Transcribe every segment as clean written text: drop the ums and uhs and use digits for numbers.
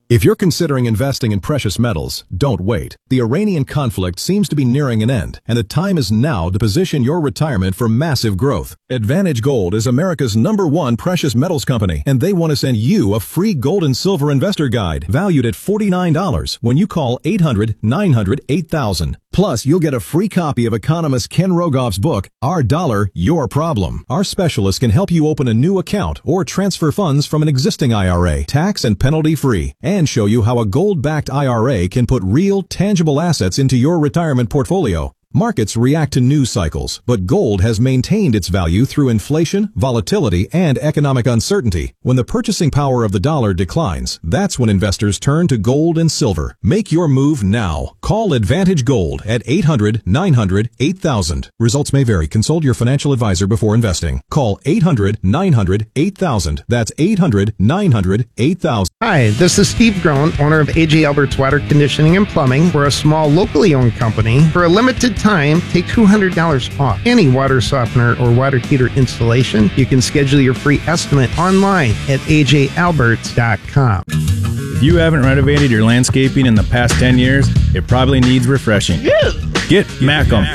If you're considering investing in precious metals, don't wait. The Iranian conflict seems to be nearing an end, and the time is now to position your retirement for massive growth. Advantage Gold is America's #1 precious metals company, and they want to send you a free gold and silver investor guide valued at $49 when you call 800-900-8000. Plus, you'll get a free copy of economist Ken Rogoff's book, Our Dollar, Your Problem. Our specialists can help you open a new account or transfer funds from an existing IRA, tax and penalty free, and show you how a gold-backed IRA can put real, tangible assets into your retirement portfolio. Markets react to news cycles, but gold has maintained its value through inflation, volatility, and economic uncertainty. When the purchasing power of the dollar declines, that's when investors turn to gold and silver. Make your move now. Call Advantage Gold at 800-900-8000. Results may vary. Consult your financial advisor before investing. Call 800-900-8000. That's 800-900-8000. Hi, this is Steve Groen, owner of AJ Alberts Water Conditioning and Plumbing. We're a small, locally owned company. For a limited time, take $200 off any water softener or water heater installation. You can schedule your free estimate online at ajalberts.com. If you haven't renovated your landscaping in the past 10 years, it probably needs refreshing. Get Macam.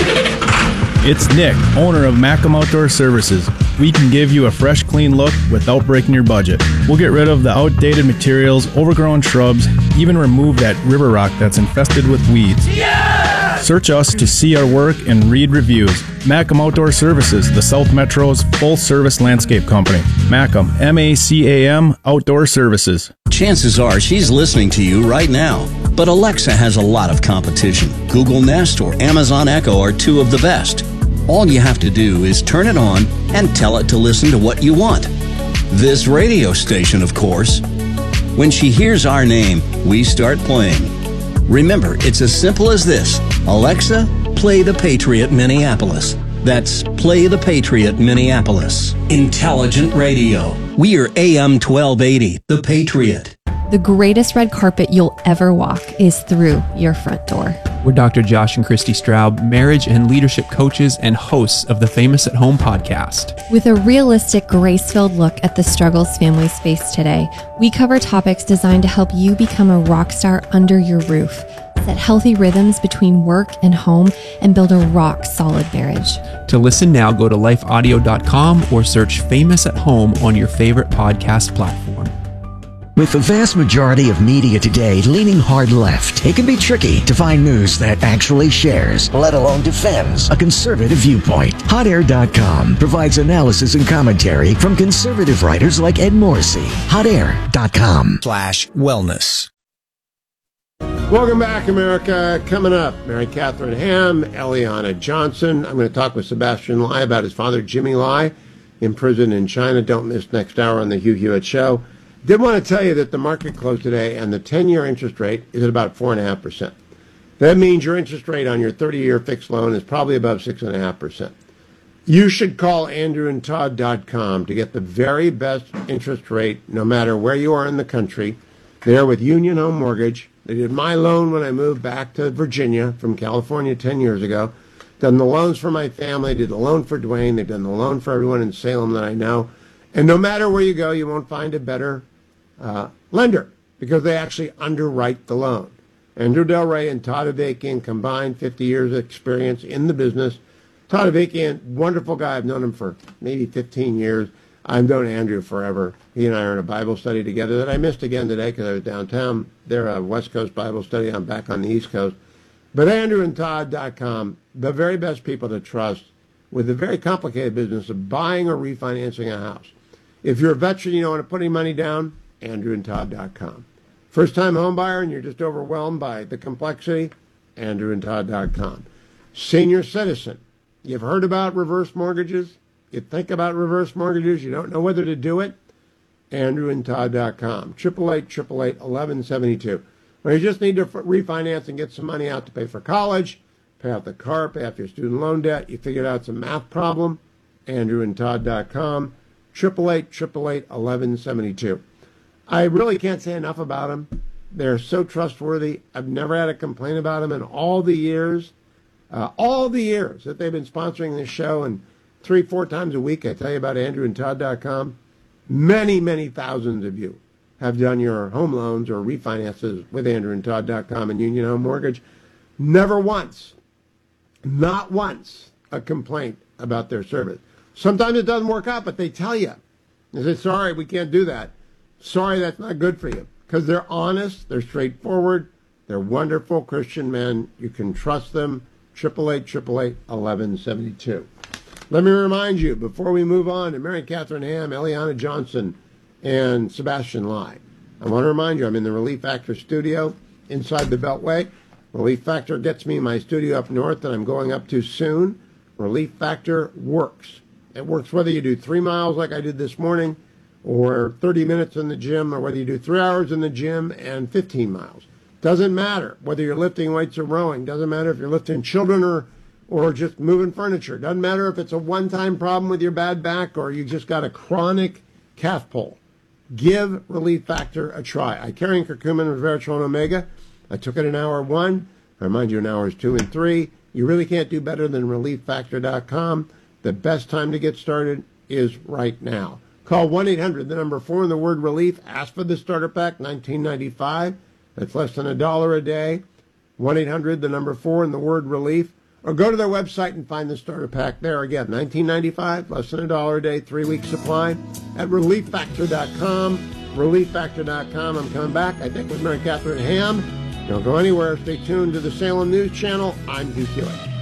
It's Nick, owner of Macam Outdoor Services. We can give you a fresh, clean look without breaking your budget. We'll get rid of the outdated materials, overgrown shrubs, even remove that river rock that's infested with weeds. Search us to see our work and read reviews. Macam Outdoor Services, the South Metro's full-service landscape company. Macam, M-A-C-A-M, Outdoor Services. Chances are she's listening to you right now. But Alexa has a lot of competition. Google Nest or Amazon Echo are two of the best. All you have to do is turn it on and tell it to listen to what you want. This radio station, of course. When she hears our name, we start playing. Remember, it's as simple as this. Alexa, play The Patriot Minneapolis. That's Play The Patriot Minneapolis. Intelligent radio. We are AM 1280, The Patriot. The greatest red carpet you'll ever walk is through your front door. We're Dr. Josh and Christy Straub, marriage and leadership coaches and hosts of the Famous at Home podcast. With a realistic, grace-filled look at the struggles families face today, we cover topics designed to help you become a rock star under your roof, set healthy rhythms between work and home, and build a rock-solid marriage. To listen now, go to lifeaudio.com or search Famous at Home on your favorite podcast platform. With the vast majority of media today leaning hard left, it can be tricky to find news that actually shares, let alone defends, a conservative viewpoint. HotAir.com provides analysis and commentary from conservative writers like Ed Morrissey. HotAir.com/wellness. Welcome back, America. Coming up, Mary Catherine Ham, Eliana Johnson. I'm going to talk with Sebastian Lai about his father, Jimmy Lai, in prison in China. Don't miss next hour on the Hugh Hewitt Show. Did want to tell you that the market closed today and the 10-year interest rate is at about 4.5%. That means your interest rate on your 30-year fixed loan is probably above 6.5%. You should call andrewandtodd.com to get the very best interest rate no matter where you are in the country. They're with Union Home Mortgage. They did my loan when I moved back to Virginia from California 10 years ago. Done the loans for my family, did the loan for Dwayne. They've done the loan for everyone in Salem that I know. And no matter where you go, you won't find a better lender because they actually underwrite the loan. Andrew Del Rey and Todd Avakian combined 50 years of experience in the business. Todd Avakian, wonderful guy. I've known him for maybe 15 years. I've known Andrew forever. He and I are in a Bible study together that I missed again today because I was downtown. They're a West Coast Bible study. I'm back on the East Coast. But andrewandtodd.com, the very best people to trust with the very complicated business of buying or refinancing a house. If you're a veteran, you don't want to put any money down, andrewandtodd.com. First-time home buyer and you're just overwhelmed by the complexity, andrewandtodd.com. Senior citizen, you've heard about reverse mortgages? You think about reverse mortgages, you don't know whether to do it? andrewandtodd.com. 888-888-1172. Or you just need to refinance and get some money out to pay for college, pay off the car, pay off your student loan debt. You figured out some math problem, andrewandtodd.com. 888-888-1172. I really can't say enough about them. They're so trustworthy. I've never had a complaint about them in all the years that they've been sponsoring this show. And 3-4 times a week I tell you about andrewandtodd.com. Many, many thousands of you have done your home loans or refinances with AndrewandTodd.com and Union Home Mortgage. Never once, not once, a complaint about their service. Sometimes it doesn't work out, but they tell you. They say, sorry, we can't do that. Sorry, that's not good for you. Because they're honest, they're straightforward, they're wonderful Christian men. You can trust them. 888-888-1172. Let me remind you, before we move on to Mary Catherine Ham, Eliana Johnson, and Sebastian Lai, I want to remind you, I'm in the Relief Factor studio inside the Beltway. Relief Factor gets me my studio up north that I'm going up to soon. Relief Factor works. It works whether you do 3 miles like I did this morning, or 30 minutes in the gym, or whether you do 3 hours in the gym and 15 miles. Doesn't matter whether you're lifting weights or rowing. Doesn't matter if you're lifting children or just moving furniture. Doesn't matter if it's a one-time problem with your bad back or you just got a chronic calf pull. Give Relief Factor a try. I carry curcumin and resveratrol and omega. I took it in hour 1. I remind you in hours 2 and 3. You really can't do better than ReliefFactor.com. The best time to get started is right now. Call 1-800, the number 4 and the word relief. Ask for the starter pack, $19.95. That's less than $1 a day. 1-800, the number 4 and the word relief. Or go to their website and find the starter pack there. Again, $19.95, less than $1 a day, 3-week supply at ReliefFactor.com. ReliefFactor.com. I'm coming back, I think, with Mary Catherine Ham. Don't go anywhere. Stay tuned to the Salem News Channel. I'm Hugh Hewitt.